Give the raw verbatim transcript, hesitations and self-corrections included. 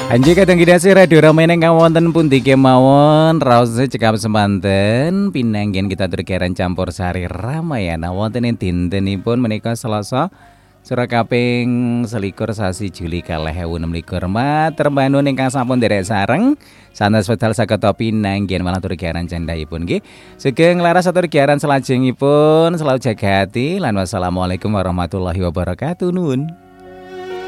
Anjir kadang kita sih radio ramai neng wonten pundi kemawon raos cekap semanten pinanggen kita terkeran campur sari Ramayana wonten ing dintenipun menika Selasa sura kaping selikur sasi Juli kalih ewu enem likur matur manun ingkang sampun derek sareng santos wedal saged pinanggen malah terkeran candhaipun nggih sugeng laras atur kegiatan selajengipun selalu jaga hati lan wassalamualaikum warahmatullahi wabarakatuh nun.